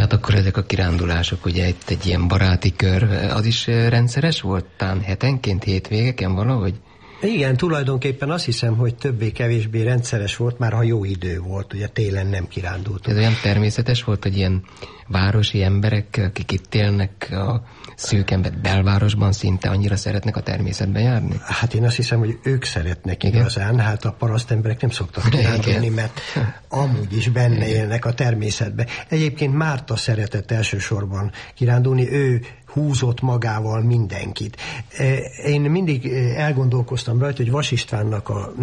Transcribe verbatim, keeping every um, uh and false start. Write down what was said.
Tehát akkor ezek a kirándulások, ugye itt egy ilyen baráti kör, az is rendszeres volt? Tán hetenként, hétvégeken valahogy? Igen, tulajdonképpen azt hiszem, hogy többé-kevésbé rendszeres volt, már ha jó idő volt, ugye télen nem kirándultunk. Ez olyan természetes volt, hogy ilyen városi emberek, akik itt élnek a szűk ember belvárosban, szinte annyira szeretnek a természetben járni? Hát én azt hiszem, hogy ők szeretnek igen? igazán, hát a paraszt emberek nem szoktak kirándulni, mert amúgy is benne igen. élnek a természetben. Egyébként Márta szeretett elsősorban kirándulni, ő húzott magával mindenkit. Én mindig elgondolkoztam rajta, hogy Vas Istvánnak a